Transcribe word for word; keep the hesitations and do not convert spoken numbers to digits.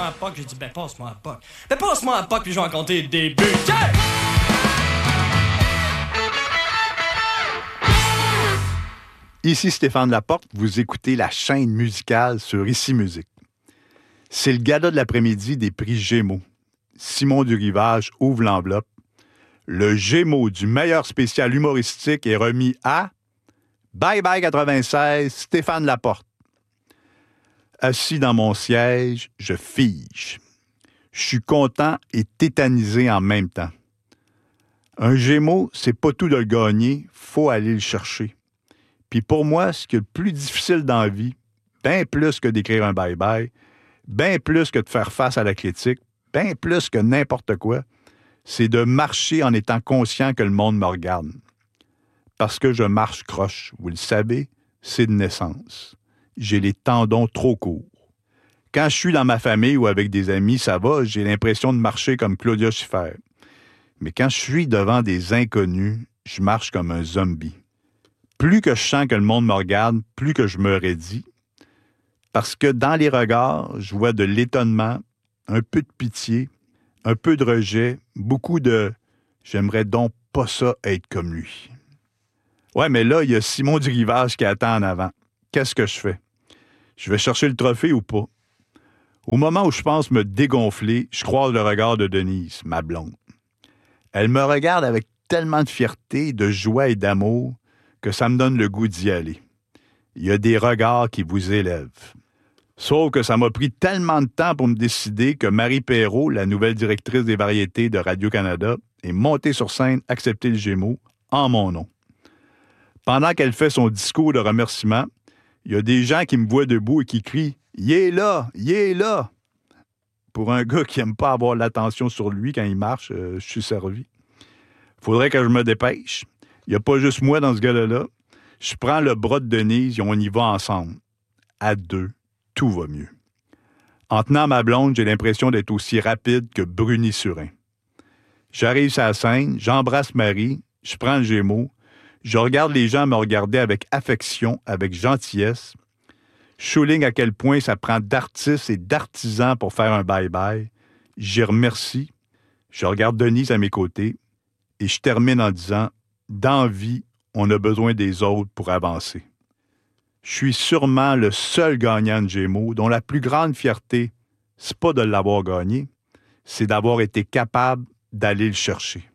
passe-moi un puck. J'ai dit, ben, passe-moi un puck. Ben, passe-moi un puck, puis je vais en compter des buts. Yeah! Ici Stéphane Laporte, vous écoutez la chaîne musicale sur Ici Musique. C'est le gala de l'après-midi des prix Gémeaux. Simon Durivage ouvre l'enveloppe. Le Gémeaux du meilleur spécial humoristique est remis à Bye Bye quatre-vingt-seize, Stéphane Laporte. Assis dans mon siège, je fige. Je suis content et tétanisé en même temps. Un Gémeaux, c'est pas tout de le gagner, faut aller le chercher. Puis pour moi, ce qui est le plus difficile dans la vie, bien plus que d'écrire un bye-bye, bien plus que de faire face à la critique, bien plus que n'importe quoi, c'est de marcher en étant conscient que le monde me regarde. Parce que je marche croche, vous le savez, c'est de naissance. J'ai les tendons trop courts. Quand je suis dans ma famille ou avec des amis, ça va, j'ai l'impression de marcher comme Claudia Schiffer. Mais quand je suis devant des inconnus, je marche comme un zombie. Plus que je sens que le monde me regarde, plus que je me raidis. Parce que dans les regards, je vois de l'étonnement, un peu de pitié, un peu de rejet, beaucoup de « j'aimerais donc pas ça être comme lui ». Ouais, mais là, il y a Simon Durivage qui attend en avant. Qu'est-ce que je fais? Je vais chercher le trophée ou pas? Au moment où je pense me dégonfler, je croise le regard de Denise, ma blonde. Elle me regarde avec tellement de fierté, de joie et d'amour que ça me donne le goût d'y aller. Il y a des regards qui vous élèvent. Sauf que ça m'a pris tellement de temps pour me décider que Marie Perrault, la nouvelle directrice des variétés de Radio-Canada, est montée sur scène accepter le Gémeaux en mon nom. Pendant qu'elle fait son discours de remerciement, il y a des gens qui me voient debout et qui crient « Il est là! Il est là! » Pour un gars qui n'aime pas avoir l'attention sur lui quand il marche, euh, je suis servi. Faudrait que je me dépêche. Il n'y a pas juste moi dans ce gars-là. Je prends le bras de Denise et on y va ensemble. À deux, tout va mieux. En tenant ma blonde, j'ai l'impression d'être aussi rapide que Bruni-Surin. J'arrive sur la scène, j'embrasse Marie, je prends le Gémeaux, je regarde les gens me regarder avec affection, avec gentillesse. Je souligne à quel point ça prend d'artistes et d'artisans pour faire un bye-bye. J'y remercie. Je regarde Denise à mes côtés et je termine en disant « Dans la vie, on a besoin des autres pour avancer. » Je suis sûrement le seul gagnant de Gémeaux dont la plus grande fierté, c'est pas de l'avoir gagné, c'est d'avoir été capable d'aller le chercher.